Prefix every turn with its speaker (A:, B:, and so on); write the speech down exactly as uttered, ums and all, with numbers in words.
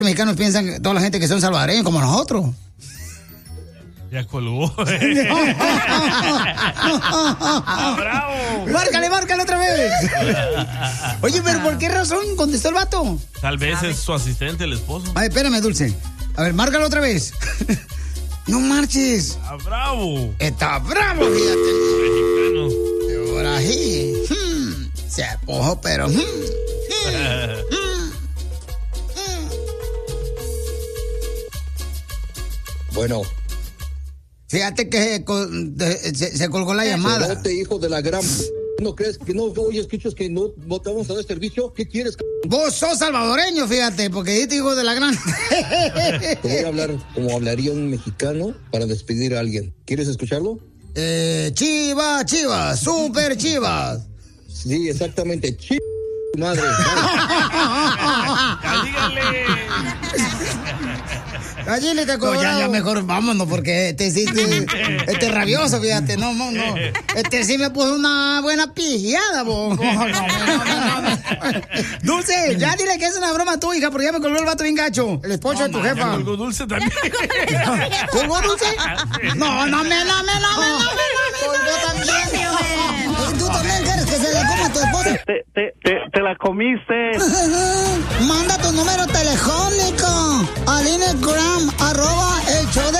A: mexicanos piensan, toda la gente que son salvadoreños como nosotros.
B: Ya colgó.
A: ¡Bravo! Márcale, márcale otra vez. Oye, pero ¿por qué razón contestó el vato?
B: Tal vez es su asistente, el esposo.
A: Ay, espérame, Dulce. A ver, márcalo otra vez. No marches.
B: Está bravo.
A: Está bravo, fíjate.
B: Mexicano.
A: Por ahí. Hmm. Se apojó, pero... Hmm. Hmm. Hmm.
C: Bueno.
A: Fíjate que se, se, se colgó la llamada.
C: Cerote, hijo de la gran... ¿No crees que no oyes, escuchas que no, no te vamos a dar servicio? ¿Qué quieres?
A: Vos sos salvadoreño, fíjate, porque dijiste hijo de la gran...
C: Te voy a hablar como hablaría un mexicano para despedir a alguien. ¿Quieres escucharlo?
A: Eh, Chivas, Chivas, super Chivas.
C: Sí, exactamente. Chivas, madre.
B: Dígale.
A: Allí te cobró. No, ya, ya mejor vámonos porque este sí, este, este es rabioso, fíjate, no, no, no. Este sí me puso una buena pijada, vos. No, no, no, no, no. Dulce, ya dile que es una broma tu hija, porque ya me colgó el vato bien gacho. El esposo no, de tu man, jefa.
B: ¿Me colgó Dulce también?
A: ¿Colgó Dulce? No, no me, no me, no me, no me, no me. Colgó también. ¿Tú también quieres que se le coma a tu esposa?
D: Te, te, te, te la comiste.
A: Manda tu número telefónico a Line Grant.